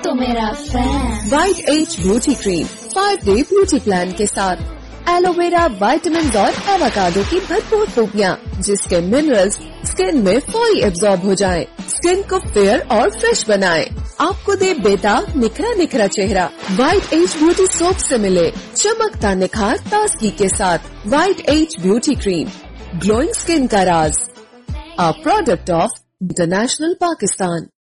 तो मेरा fan. White as beauty cream 5-day beauty plan के साथ एलोवेरा, विटामिन और एवोकाडो की भरपूर खूबियाँ, जिसके मिनरल्स स्किन में फौरी एब्जॉर्ब हो जाएं, स्किन को फेयर और फ्रेश बनाएं, आपको दे बेताब निखरा निखरा चेहरा। वाइट एज ब्यूटी सोप से मिले चमकता निखार ताजगी के साथ। White as beauty cream, glowing skin का राज, a product of international Pakistan.